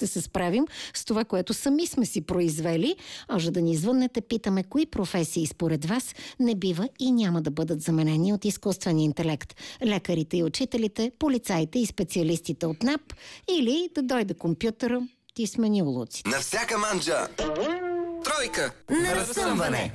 ще се справим с това, което сами сме си произвели. Може да ни звъннете, питаме кои професии според вас не бива и няма да бъдат заменени от изкуствения интелект. Лекарите и учителите, полицаите и специалистите от НАП, или да дойде компютъра, ти смени улуците. На всяка манджа тройка на разсъмване.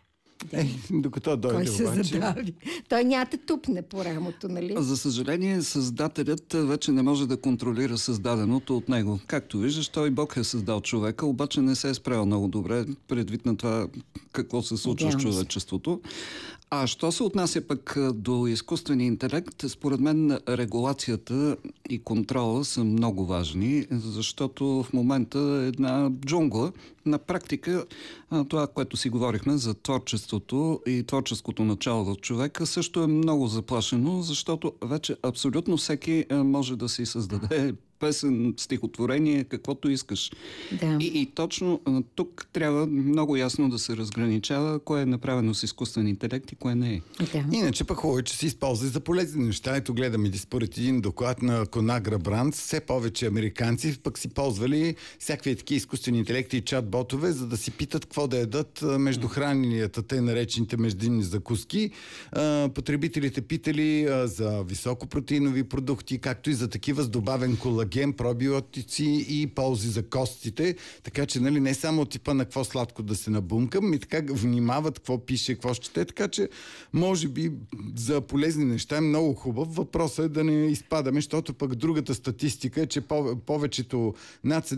Докато дойде Кой се обаче... задави? Той няма те тупне по рамото, нали? За съжаление, създателят вече не може да контролира създаденото от него. Както виждаш, той Бог е създал човека, обаче не се е справил много добре, предвид на това какво се случва с човечеството. А що се отнася пък до изкуствения интелект, според мен регулацията и контрола са много важни, защото в момента е една джунгла. На практика това, което си говорихме за творчеството и творческото начало в човека, също е много заплашено, защото вече абсолютно всеки може да си създаде песен, стихотворение, каквото искаш. Да. И точно тук трябва много ясно да се разграничава кое е направено с изкуствен интелект и кое не е. Да. Иначе пък хубаво, че се използва за полезни неща. Ето гледаме според един доклад на Conagra Brands, все повече американци пък си ползвали всякакви такива изкуствени интелекти и чат-ботове, за да си питат какво да ядат между храненията, тъй наречените междинни закуски. Потребителите питали за високопротеинови продукти, както и за такива с добавен колаген, пробиотици и ползи за костите. Така че, нали, не само от типа на какво сладко да се набункам, и така внимават какво пише, какво ще. Така че, може би за полезни неща е много хубав. Въпросът е да не изпадаме, защото пък другата статистика е, че повечето над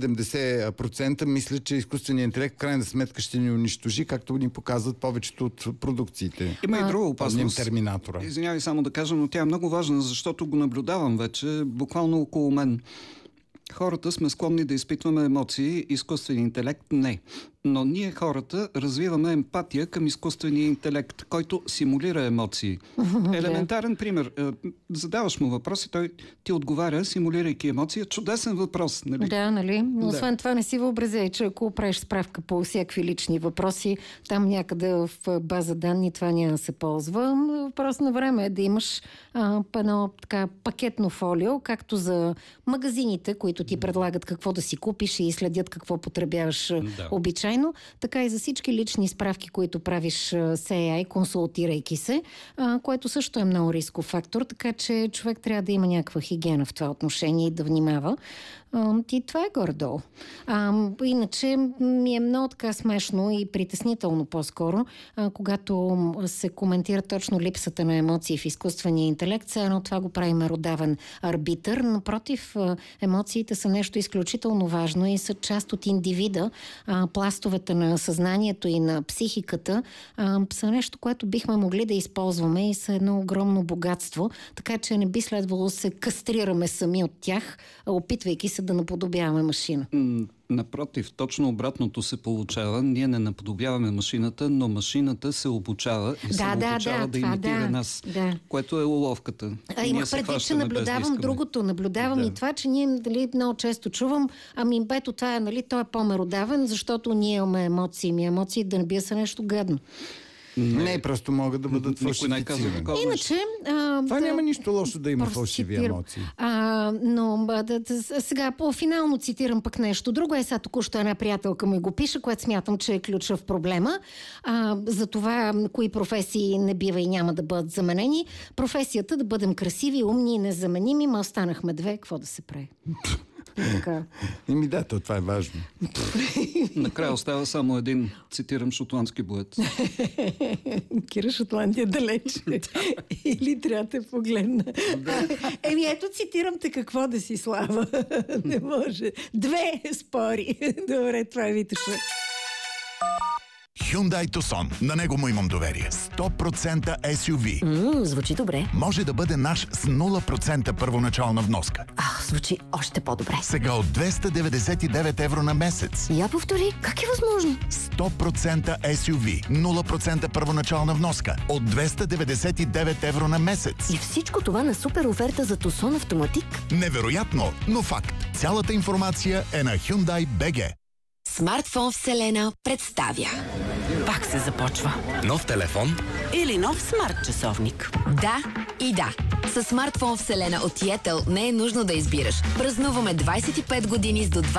70% мислят, че изкуственият интелект в крайна сметка ще ни унищожи, както ни показват повечето от продукциите. Има и друга опасност. Терминатора. Извинявай само да кажа, но тя е много важна, защото го наблюдавам вече буквално около мен. Хората сме склонни да изпитваме емоции, изкуствен интелект не. Но ние хората развиваме емпатия към изкуствения интелект, който симулира емоции. Елементарен пример. Задаваш му въпрос и той ти отговаря, симулирайки емоция. Чудесен въпрос, нали? Да, нали? Но освен това не си въобразяй, че ако правиш справка по всякакви лични въпроси, там някъде в база данни това няма да се ползва. Въпрос на време е да имаш едно така пакетно фолио, както за магазините, които ти предлагат какво да си купиш и следят какво потребяваш обичайно, така и за всички лични справки, които правиш с AI, консултирайки се, което също е много рисков фактор, така че човек трябва да има някаква хигиена в това отношение и да внимава. И това е горе-долу. Иначе ми е много така смешно и притеснително по-скоро, когато се коментира точно липсата на емоции в изкуствения интелект. Все едно това го прави меродавен арбитър. Напротив, емоциите са нещо изключително важно и са част от индивида. Пластовете на съзнанието и на психиката са нещо, което бихме могли да използваме и са едно огромно богатство, така че не би следвало да се кастрираме сами от тях, опитвайки се да наподобяваме машина. Напротив, точно обратното се получава. Ние не наподобяваме машината, но машината се обучава и се обучава да имитира нас, което е уловката. Имах предвид, че наблюдавам другото. Наблюдавам и това, че ние много често чувам, бето това е, нали, той е по-меродавен, защото ние имаме емоции. Емоции да не бие са нещо гадно. Не, просто могат да бъдат фалшифицирани. Иначе... Това няма нищо лошо да има фалшиви емоции. Но сега по-финално цитирам пък нещо друго. Сега току-що една приятелка ми го пише, което смятам, че е ключа в проблема. За това кои професии не бива и няма да бъдат заменени. Професията да бъдем красиви, умни и незаменими, ма останахме две. Какво да се прави? Да, това е важно. Накрая остава само един, цитирам, шотландски боец. Кира, Шотландия далеч. Или трябва да те погледна. Ето, цитирам те, какво да си, Слава. Не може. Две спори. Добре, това е Витоша. Hyundai Tucson. На него му имам доверие. 100% SUV. Звучи добре. Може да бъде наш с 0% първоначална вноска. Звучи още по-добре. Сега от 299 евро на месец. Я повтори, как е възможно? 100% SUV. 0% първоначална вноска. От 299 евро на месец. И всичко това на супер оферта за Tucson Автоматик. Невероятно, но факт. Цялата информация е на Hyundai BG. Смартфон Вселена представя. Пак се започва. Нов телефон Или нов смарт часовник. Да и да. С смартфон Вселена от Yettel не е нужно да избираш. Празнуваме 25 години с до